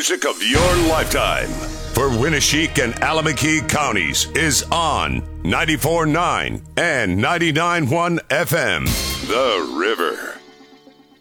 music of your lifetime for Winneshiek and Alameda counties is on 94.9 and 99.1 FM. The River.